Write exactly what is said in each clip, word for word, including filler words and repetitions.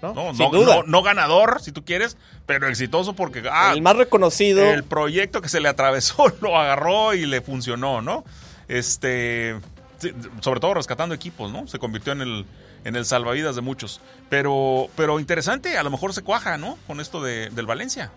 ¿no? No, Sin no, duda. no, no ganador, si tú quieres, pero exitoso porque... Ah, el más reconocido. El proyecto que se le atravesó lo agarró y le funcionó, ¿no? Este... Sobre todo rescatando equipos, ¿no? Se convirtió en el, en el salvavidas de muchos. Pero, pero interesante, a lo mejor se cuaja, ¿no? Con esto de, del Valencia.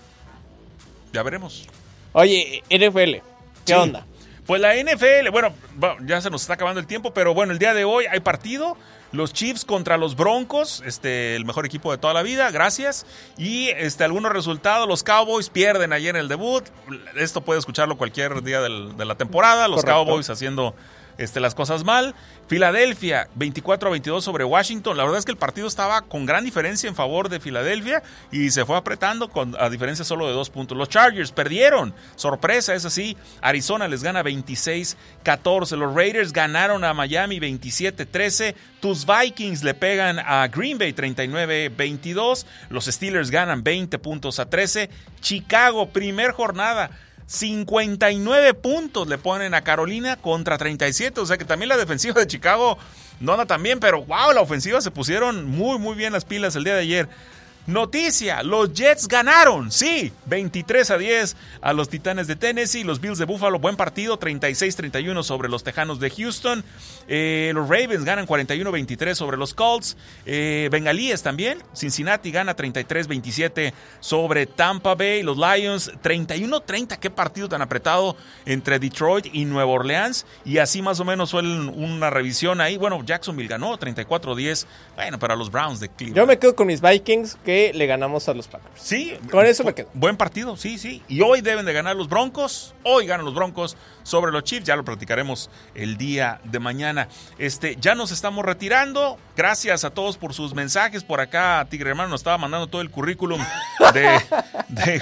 Ya veremos. Oye, N F L, ¿qué Sí. onda? Pues la N F L, bueno, ya se nos está acabando el tiempo, pero bueno, el día de hoy hay partido. Los Chiefs contra los Broncos, este, el mejor equipo de toda la vida, gracias. Y este, algunos resultados, los Cowboys pierden ayer en el debut. Esto puede escucharlo cualquier día del, de la temporada. Los Correcto. Cowboys haciendo este, las cosas mal. Filadelfia, veinticuatro a veintidós sobre Washington. La verdad es que el partido estaba con gran diferencia en favor de Filadelfia y se fue apretando con, a diferencia solo de dos puntos. Los Chargers perdieron. Sorpresa, es así. Arizona les gana veintiséis catorce. Los Raiders ganaron a Miami veintisiete trece. Tus Vikings le pegan a Green Bay treinta y nueve veintidós. Los Steelers ganan veinte puntos a trece. Chicago, primer jornada. cincuenta y nueve puntos le ponen a Carolina contra treinta y siete, o sea que también la defensiva de Chicago no anda tan bien, pero wow, la ofensiva se pusieron muy muy bien las pilas el día de ayer. Noticia, los Jets ganaron, sí, veintitrés a diez a los Titanes de Tennessee. Los Bills de Buffalo, buen partido, treinta y seis treinta y uno sobre los Tejanos de Houston. Eh, los Ravens ganan cuarenta y uno veintitrés sobre los Colts. Eh, Bengalíes también, Cincinnati gana treinta y tres veintisiete sobre Tampa Bay. Los Lions, treinta y uno treinta, qué partido tan apretado entre Detroit y Nueva Orleans. Y así más o menos fue una revisión ahí. Bueno, Jacksonville ganó treinta y cuatro diez, bueno, para los Browns de Cleveland. Yo me quedo con mis Vikings, que le ganamos a los Packers. Sí, con eso me quedo. Buen partido, sí, sí. Y hoy deben de ganar los Broncos. Hoy ganan los Broncos sobre los Chiefs. Ya lo platicaremos el día de mañana. Este, ya nos estamos retirando. Gracias a todos por sus mensajes. Por acá, Tigre Hermano nos estaba mandando todo el currículum de, de,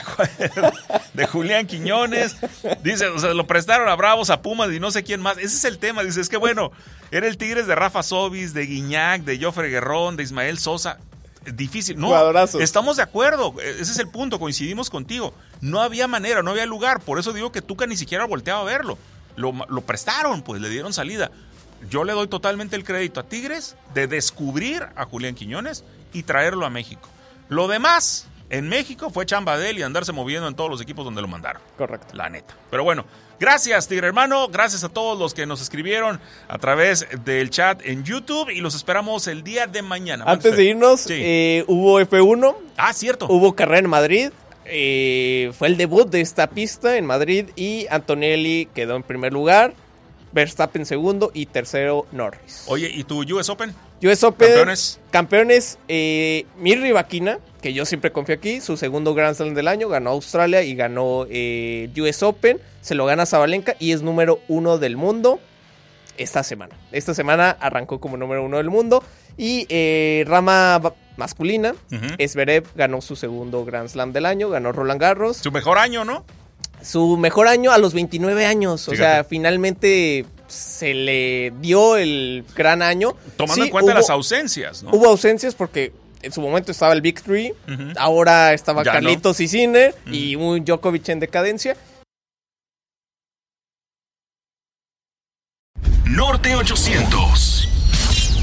de Julián Quiñones. Dice, o sea, lo prestaron a Bravos, a Pumas y no sé quién más. Ese es el tema. Dice, es que bueno, era el Tigres de Rafa Sobis, de Guiñac, de Jofre Guerrón, de Ismael Sosa. Difícil, no, Jugadorazos. Estamos de acuerdo, ese es el punto, coincidimos contigo. No había manera, no había lugar, por eso digo que Tuca ni siquiera volteaba a verlo. Lo, lo prestaron, pues le dieron salida. Yo le doy totalmente el crédito a Tigres de descubrir a Julián Quiñones y traerlo a México. Lo demás, en México, fue chamba de él y andarse moviendo en todos los equipos donde lo mandaron. Correcto. La neta. Pero bueno, gracias, Tigre Hermano. Gracias a todos los que nos escribieron a través del chat en YouTube y los esperamos el día de mañana. Antes de irnos, Sí. eh, hubo F uno. Ah, cierto. Hubo carrera en Madrid. Eh, fue el debut de esta pista en Madrid y Antonelli quedó en primer lugar. Verstappen segundo y tercero Norris. Oye, ¿y tu U S Open? U S Open. Campeones. Campeones. Eh, Mirri Vaquina, que yo siempre confío aquí, su segundo Grand Slam del año, ganó Australia y ganó eh, U S Open. Se lo gana Sabalenka y es número uno del mundo esta semana. Esta semana arrancó como número uno del mundo. Y eh, rama masculina, Uh-huh. Zverev ganó su segundo Grand Slam del año, ganó Roland Garros. Su mejor año, ¿no? Su mejor año a los veintinueve años. O Fíjate. sea, finalmente se le dio el gran año. Tomando Sí, en cuenta hubo- las ausencias, ¿no? Hubo ausencias porque en su momento estaba el Big Three, Uh-huh. ahora estaba Ya Carlitos y Sinner Uh-huh. y un Djokovic en decadencia. Norte ochocientos.